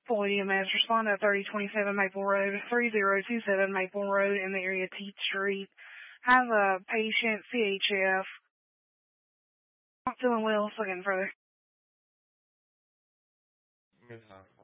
Full EMS, respond at 3027 Maple Road, 3027 Maple Road in the area Teat Street. Have a patient, CHF. Not feeling well, so getting further. Good talk.